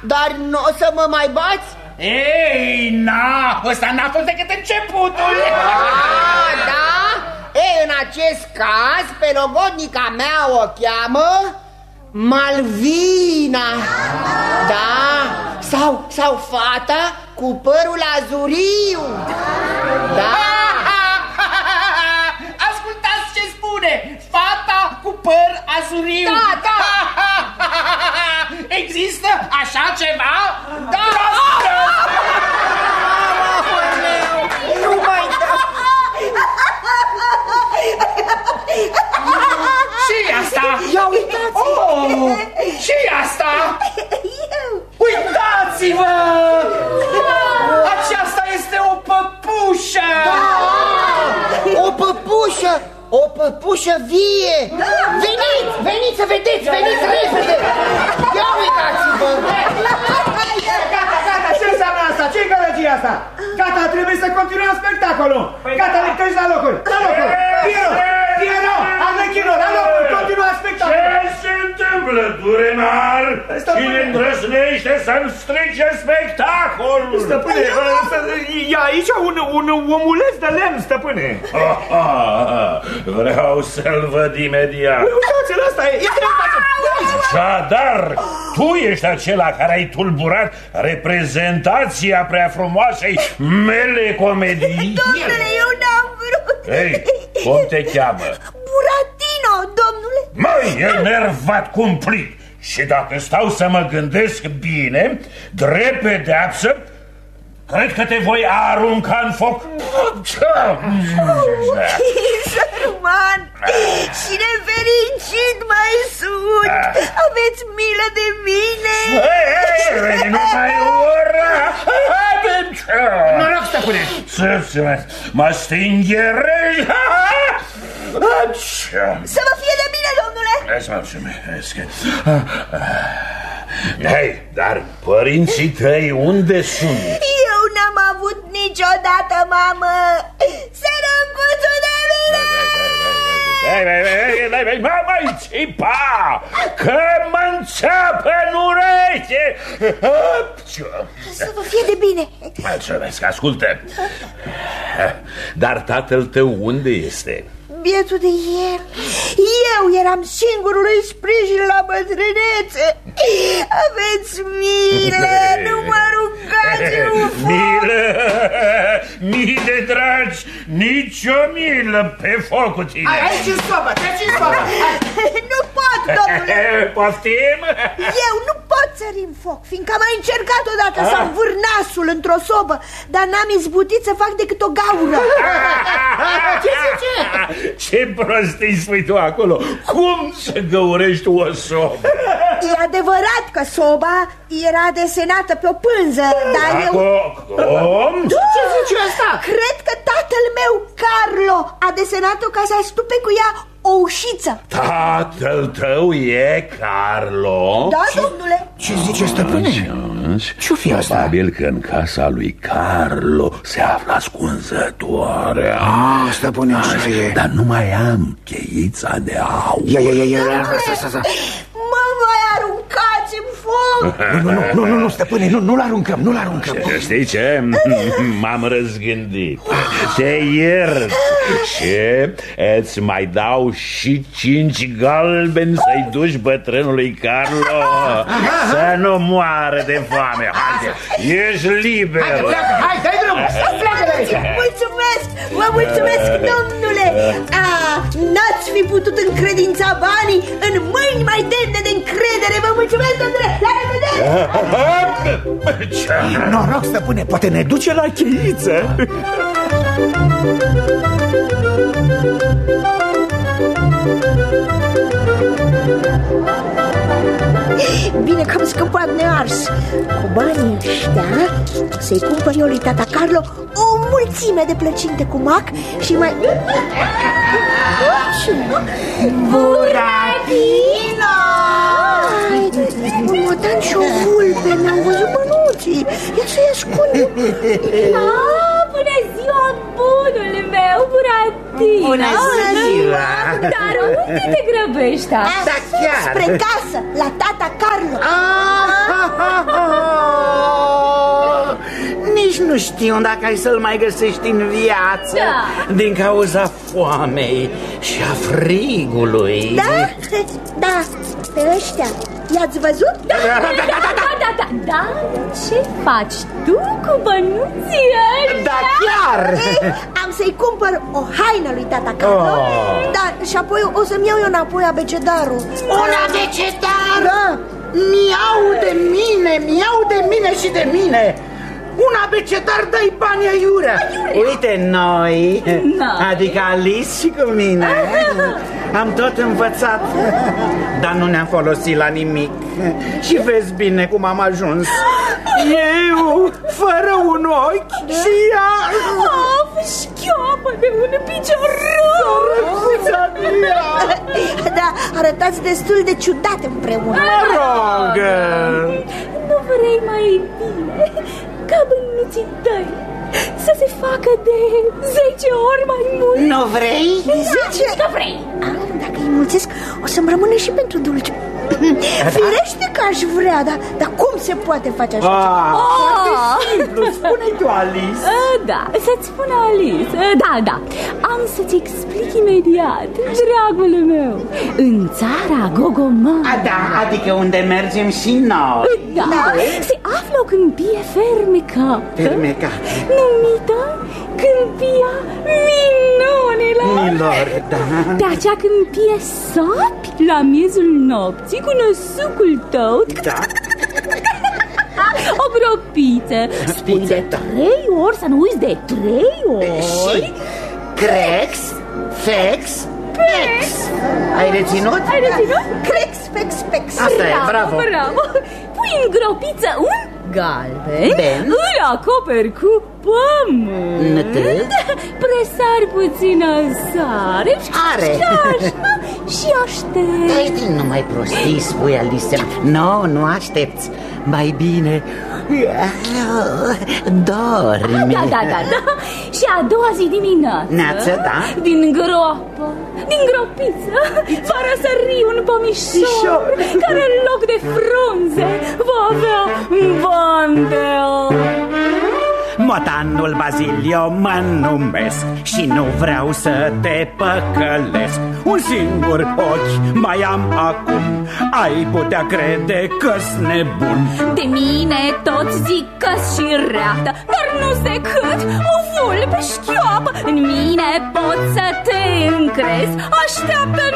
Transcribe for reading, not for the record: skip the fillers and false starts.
dar nu o să mă mai bați? Ei, ăsta n-a fost decât începutul. Da? Ei, în acest caz, pe logodnica mea o cheamă Malvina. Da? Sau fata cu părul azuriu. Da? Ascultați ce spune, fata cu păr azuriu. Da. Există așa ceva? Da. Nu mai Și asta? Ia uitați! Și asta? Eu! Uitați-vă! Aceasta este o păpușă! O păpușă! O păpușă vie! Veniți să vedeți! Veniți repede! Ia uitați-vă! Gata, ce înseamnă asta? Ce-i gălăgia asta? Gata, trebuie să continuăm spectacolul! Gata, lectări la locuri! Piero, Arlechino, la locuri! Continua spectacolul! Ce se întâmplă, Durenar? Cine îndrăznește să-mi strice spectacolul? Stăpâne, e aici un omuleț de lemn, stăpâne! Vreau să-l văd imediat. Uitați-l, ăsta e! Așadar, tu ești acela care ai tulburat reprezentația prea frumoasei mele comedii? Domnule, eu n-am vrut. Ei, cum te cheamă? Buratino, domnule. Măi, e nervat cumplit. Și dacă stau să mă gândesc bine, drept pedeapsă, cred că te voi arunca în foc. Sărman și nefericit mai sunt. Aveți milă de mine. Nu mai ura. Noroc, stăpâne. Mă stingherești. Să vă fie de bine, domnule. Să mă mulțumesc. Hei, dar părinții tăi unde sunt? Eu n-am avut niciodată mamă. Sărăcuțul de mine. Mai țipa, că mă înțeapă în ureche. Să vă fie de bine. Mulțumesc, ascultă. Dar tatăl tău unde este? Bietul de el. Eu eram singurului sprijin la bătrânețe. Aveți milă, nu mă rugați în foc. Milă, mii de dragi, nicio milă pe foc cu tine. Aici în sobă, treci în sobă. Nu pot, domnule. Poftim? Eu nu pot sări în foc, fiindcă am mai încercat odată să învâr nasul într-o sobă, dar n-am izbutit să fac decât o gaură. Ce zice? Ce prostii spui tu acolo? Cum să găurești o sobă? E adevărat că soba era desenată pe o pânză, dar eu... Cum? Ce zice asta? Cred că tatăl meu, Carlo, a desenat-o ca să astupe cu ea o ușiță. Tatăl tău e Carlo? Da, domnule. Ce zice, stăpâne? Ce-o fi asta? Probabil că în casa lui Carlo se află ascunzătoarea. Stăpâne, așa e. Dar nu mai am cheița de aur. Ia, Mă mai aruncați în foc. Nu, stăpâne, nu-l aruncăm. Știi ce? M-am răzgândit. Te iert și îți mai dau și 5 galbeni să-i duci bătrânului Carlo să nu moară de foame. Haide, ești liber. Hai, dai drumul, pleacă de aici. Vă mulțumesc, domnule. N-ați fi putut încredința banii în mâini mai demne de încredere. Vă mulțumesc, domnule. La revedere. Noroc, stăpâne, poate ne duce la cheiță. Bine că am scăpat nears. Cu banii ăștia să-i cumpăr eu lui tata Carlo o mulțime de plăcinte cu mac și mai... Buratino! Un motan și o vulpe, mi-au văzut bănuții. Ia să-i ascund. Bună ziua, bunul meu, Buratino. Bună ziua. Dar unde te grăbești? Da, chiar. Spre casă, la tata Carlo. știu dacă ai să-l mai găsești în viață. Da. Din cauza foamei și a frigului. Da? Da, pe ăștia i-ați văzut? Da. Dar ce faci tu cu bănuții ăștia? Da, chiar! Am să-i cumpăr o haină lui tata Carlo. Da, și apoi o să-mi iau eu înapoi abecedarul. Un abecedar? Da. Mi-au de mine și de mine. Un abecedar dai bani aiurea. Uite noi, adică Alice și cu mine, am tot învățat, dar nu ne-am folosit la nimic. Și vezi bine cum am ajuns. Eu, fără un ochi și ea Șchioapă de un picior rău. Da, arătați destul de ciudat împreună. Mă rog. Nu vrei mai bine ca bănuții tăi să se facă de 10 ori mai mult? Nu vrei? 10? Nu vrei. Dacă îi mulțesc, o să-mi rămână și pentru dulce. Firește că aș vrea, dar cum se poate face așa ceva? Foarte simplu, spune-i tu, Alice. Da, să-ți spun Alice. Da, am să-ți explic imediat, dragul meu. În țara Gogomar. Da, adică unde mergem și noi. Da, se află o câmpie fermecată, numită Câmpia Minunilor. Da. Pe acea câmpie sapi la miezul nopții cu năsucul tău. Da. O gropiță. Spui de 3 ori, să nu uiți de 3 ori. Și crex, fex, pex. Ai reținut? Ai reținut? Crex, fex, pex. Asta e, bravo. Pui în gropiță un galben, Ben. îl acoperi cu pământ, presari puțină sare și aștept. Nu mai prostii, spui, Alice. Nu aștepți. Mai bine dormi. Da. Și a doua zi dimineață, din groapă, din gropiță, va răsări un pomișor care în loc de frunze va avea bandel. Motanul Bazilio mă numesc și nu vreau să te păcălesc. Un singur ochi mai am acum, ai putea crede că-s nebun. De mine toți zic că-s și reată, dar nu-s decât o vulpe șchioapă. În mine poți să te încrezi, așteaptă